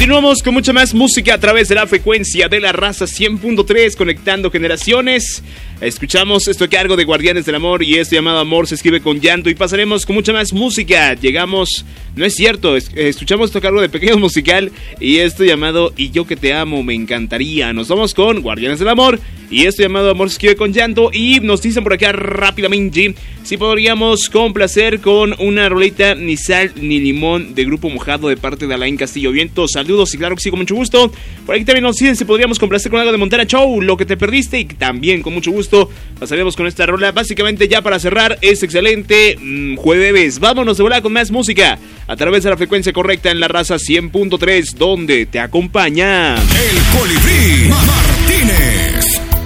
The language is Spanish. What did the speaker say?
Continuamos con mucha más música a través de la frecuencia de la raza 100.3, conectando generaciones. Escuchamos esto a cargo de Guardianes del Amor y esto llamado Amor se escribe con llanto, y pasaremos con mucha más música. Llegamos, no es cierto, escuchamos esto a cargo de Pequeño Musical y esto llamado Y yo que te amo, me encantaría. Nos vamos con Guardianes del Amor y esto llamado Amor se escribe con llanto, y nos dicen por acá rápidamente si podríamos complacer con una rolita Ni Sal Ni Limón de Grupo Mojado de parte de Alain Castillo Viento. Saludos y claro que sí, con mucho gusto. Por aquí también nos dicen si podríamos complacer con algo de Montana Show, Lo que te perdiste, y también con mucho gusto pasaremos con esta rola. Básicamente ya para cerrar es excelente jueves. Vámonos de volada con más música a través de la frecuencia correcta en la raza 100.3, donde te acompaña El Colibrí.